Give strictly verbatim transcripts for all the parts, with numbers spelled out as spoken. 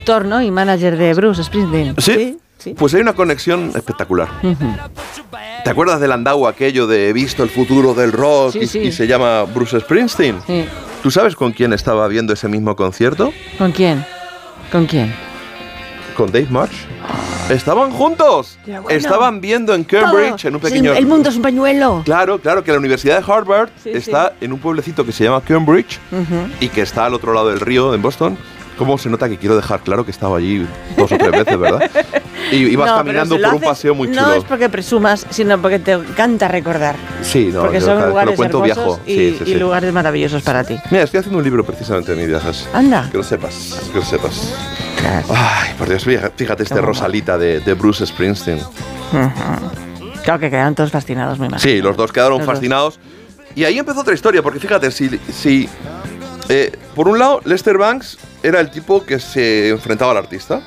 productor, ¿no? Y manager de Bruce Springsteen. ¿Sí? ¿Sí? Sí. Pues hay una conexión espectacular. Uh-huh. ¿Te acuerdas del Landau aquello de he visto el futuro del rock sí, y, sí. y se llama Bruce Springsteen? Sí. ¿Tú sabes con quién estaba viendo ese mismo concierto? ¿Con quién? ¿Con quién? Con Dave Marsh. Estaban juntos. Bueno. Estaban viendo en Cambridge, Todo. en un pequeño... Sí, el mundo es un pañuelo. Claro, claro, que la Universidad de Harvard sí, está sí. en un pueblecito que se llama Cambridge uh-huh. y que está al otro lado del río, en Boston. ¿Cómo se nota que quiero dejar claro que estaba allí dos o tres veces, verdad? Y ibas no, caminando por haces, un paseo muy chulo. No es porque presumas, sino porque te encanta recordar. Sí, no, porque yo, son cada lugares vez que lo cuento, hermosos viajo. y, Sí, sí, sí. y lugares maravillosos para ti. Mira, estoy haciendo un libro precisamente de mis viajes. Anda. Que lo sepas, que lo sepas. Claro. Ay, por Dios, fíjate este Rosalita de, de Bruce Springsteen. Uh-huh. Claro que quedaron todos fascinados, me imagino. Sí, los dos quedaron los fascinados. Dos. Y ahí empezó otra historia, porque fíjate, si... si eh, por un lado, Lester Bangs era el tipo que se enfrentaba al artista.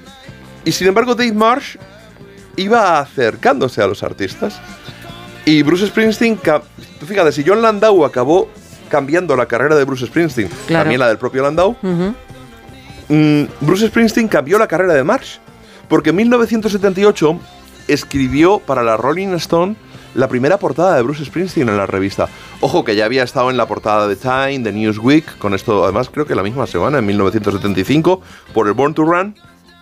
Y sin embargo, Dave Marsh iba acercándose a los artistas. Y Bruce Springsteen... Fíjate, si John Landau acabó cambiando la carrera de Bruce Springsteen, claro. también la del propio Landau, uh-huh. mmm, Bruce Springsteen cambió la carrera de Marsh. Porque en mil novecientos setenta y ocho escribió para la Rolling Stone la primera portada de Bruce Springsteen en la revista. Ojo, que ya había estado en la portada de Time, de Newsweek, con esto, además, creo que la misma semana, en mil novecientos setenta y cinco, por el Born to Run.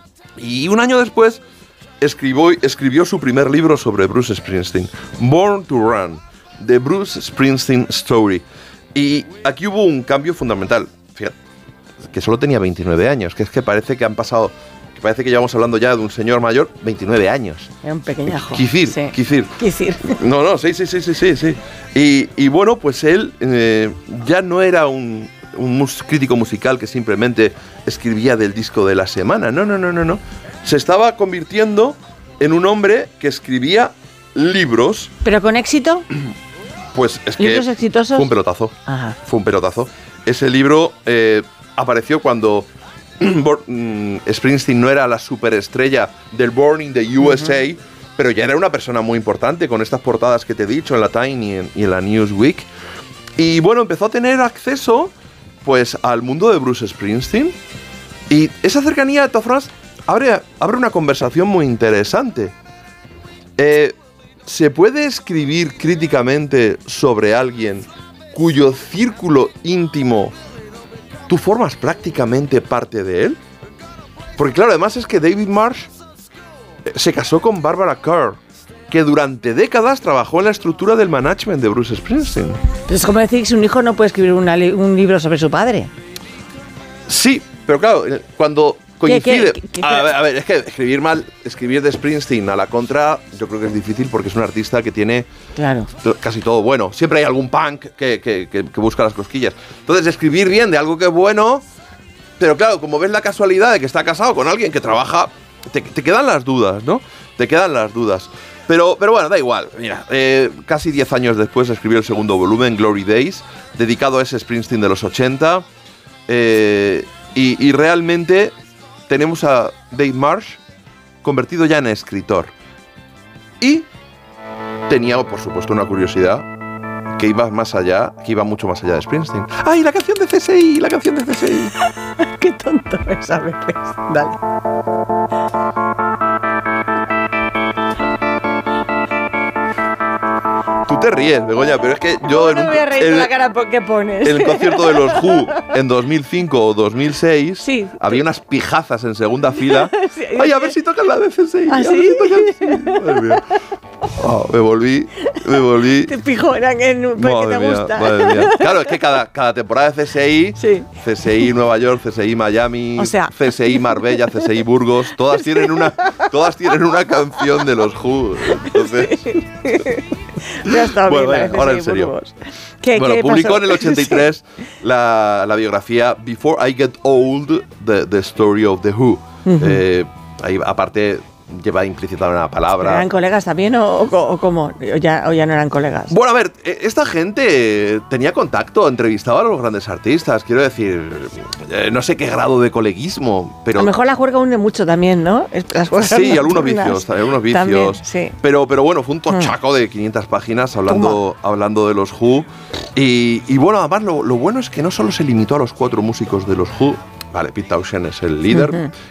Y un año después escribió, escribió su primer libro sobre Bruce Springsteen, Born to Run, The Bruce Springsteen Story. Y aquí hubo un cambio fundamental. Fíjate, que solo tenía veintinueve años, que es que parece que han pasado... Parece que llevamos hablando ya de un señor mayor, veintinueve años. Era un pequeñajo. Quizir, sí. Quizir. Quizir. No, no, sí, sí, sí, sí, sí. sí. Y, y bueno, pues él eh, ya no era un, un mus- crítico musical que simplemente escribía del disco de la semana. No, no, no, no, no. Se estaba convirtiendo en un hombre que escribía libros. ¿Pero con éxito? Pues es que... ¿Libros exitosos? Fue un pelotazo. Ajá. Fue un pelotazo. Ese libro eh, apareció cuando... Springsteen no era la superestrella del Born in the U S A, uh-huh. pero ya era una persona muy importante con estas portadas que te he dicho en la Time y en, y en la Newsweek. Y bueno, empezó a tener acceso pues al mundo de Bruce Springsteen. Y esa cercanía de todas formas abre, abre una conversación muy interesante. Eh, ¿Se puede escribir críticamente sobre alguien cuyo círculo íntimo tú formas prácticamente parte de él? Porque claro, además es que David Marsh se casó con Barbara Kerr, que durante décadas trabajó en la estructura del management de Bruce Springsteen. Pero es como decir que un hijo no puede escribir una li- un libro sobre su padre. Sí, pero claro, cuando coincide... ¿Qué, qué, qué, a, ver, a ver, es que escribir mal, escribir de Springsteen a la contra, yo creo que es difícil porque es un artista que tiene claro. casi todo bueno. Siempre hay algún punk que, que, que, que busca las cosquillas. Entonces, escribir bien de algo que es bueno, pero claro, como ves la casualidad de que está casado con alguien que trabaja, te, te quedan las dudas, ¿no? Te quedan las dudas. Pero, pero bueno, da igual. Mira, eh, casi diez años después escribió el segundo volumen, Glory Days, dedicado a ese Springsteen de los ochenta. Eh, y, y realmente tenemos a Dave Marsh convertido ya en escritor. Y tenía, por supuesto, una curiosidad que iba más allá, que iba mucho más allá de Springsteen. ¡Ay, la canción de C S I! ¡La canción de C S I! ¡Qué tonto es a veces! Dale. Tú te ríes, Begoña, pero es que yo... No me voy a reír con la cara que pones. En el concierto de los Who en dos mil cinco o dos mil seis sí, había unas pijazas en segunda fila. Sí, ¡Ay, a ver si tocan la de C S I! ¿Ah, a sí? ver si tocan... sí. Madre mía. Oh, me volví, me volví... Te pijonan en porque madre te mía, gusta. Madre mía. Claro, es que cada, cada temporada de C S I, sí. C S I Nueva York, C S I Miami, o sea, C S I Marbella, C S I Burgos, todas tienen una, todas tienen una canción de los Who. Entonces... Sí. Me ha estado bueno, bien, bueno, ahora en serio. ¿Qué, bueno, qué publicó pasó? en el ochenta y tres sí. la, la biografía Before I Get Old, the, the Story of the Who. Uh-huh. eh, ahí, aparte, lleva implícita una palabra. ¿Eran colegas también o, o, o cómo? ¿O ya, ¿O ya no eran colegas? Bueno, a ver, esta gente tenía contacto, entrevistaba a los grandes artistas, quiero decir, eh, no sé qué grado de coleguismo, pero... A lo mejor la juerga une mucho también, ¿no? Las sí, algunos vicios, algunos vicios. También, sí. Pero, pero bueno, fue un tochaco mm. de quinientas páginas hablando, hablando de los Who. Y, y bueno, además lo, lo bueno es que no solo se limitó a los cuatro músicos de los Who. Vale, Pete Townshend es el líder, uh-huh.